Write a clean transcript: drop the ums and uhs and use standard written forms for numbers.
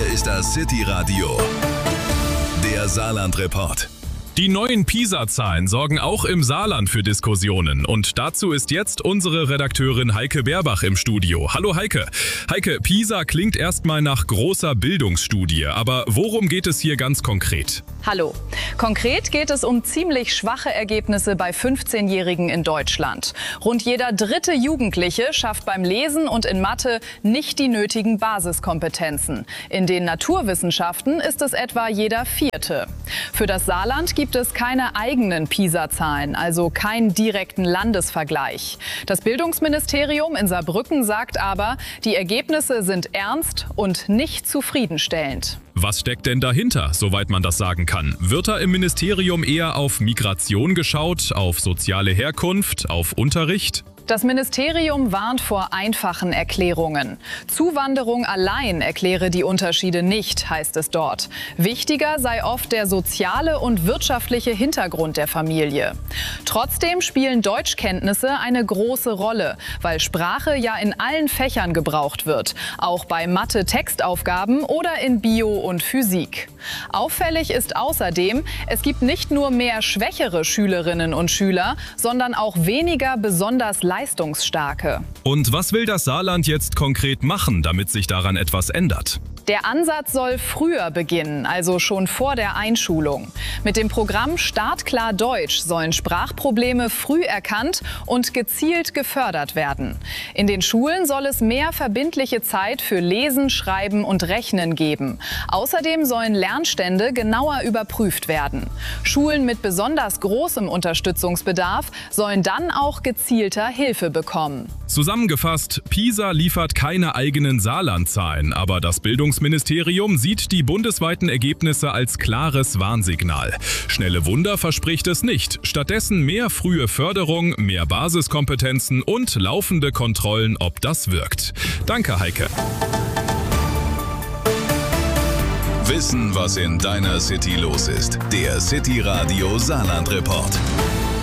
ist das City Radio, der Saarland-Report. Die neuen PISA-Zahlen sorgen auch im Saarland für Diskussionen. Und dazu ist jetzt unsere Redakteurin Heike Berbach im Studio. Hallo Heike. Heike, PISA klingt erstmal nach großer Bildungsstudie. Aber worum geht es hier ganz konkret? Hallo. Konkret geht es um ziemlich schwache Ergebnisse bei 15-Jährigen in Deutschland. Rund jeder dritte Jugendliche schafft beim Lesen und in Mathe nicht die nötigen Basiskompetenzen. In den Naturwissenschaften ist es etwa jeder vierte. Für das Saarland gibt es keine eigenen PISA-Zahlen, also keinen direkten Landesvergleich. Das Bildungsministerium in Saarbrücken sagt aber, die Ergebnisse sind ernst und nicht zufriedenstellend. Was steckt denn dahinter, soweit man das sagen kann? Wird da im Ministerium eher auf Migration geschaut, auf soziale Herkunft, auf Unterricht? Das Ministerium warnt vor einfachen Erklärungen. Zuwanderung allein erkläre die Unterschiede nicht, heißt es dort. Wichtiger sei oft der soziale und wirtschaftliche Hintergrund der Familie. Trotzdem spielen Deutschkenntnisse eine große Rolle, weil Sprache ja in allen Fächern gebraucht wird, auch bei Mathe-Textaufgaben oder in Bio und Physik. Auffällig ist außerdem, es gibt nicht nur mehr schwächere Schülerinnen und Schüler, sondern auch weniger besonders leistungsstarke. Und was will das Saarland jetzt konkret machen, damit sich daran etwas ändert? Der Ansatz soll früher beginnen, also schon vor der Einschulung. Mit dem Programm Startklar Deutsch sollen Sprachprobleme früh erkannt und gezielt gefördert werden. In den Schulen soll es mehr verbindliche Zeit für Lesen, Schreiben und Rechnen geben. Außerdem sollen Lernstände genauer überprüft werden. Schulen mit besonders großem Unterstützungsbedarf sollen dann auch gezielter Hilfe bekommen. Zusammengefasst, PISA liefert keine eigenen Saarlandzahlen, aber das Bildungsministerium sieht die bundesweiten Ergebnisse als klares Warnsignal. Schnelle Wunder verspricht es nicht. Stattdessen mehr frühe Förderung, mehr Basiskompetenzen und laufende Kontrollen, ob das wirkt. Danke, Heike. Wissen, was in deiner City los ist. Der City Radio Saarland-Report.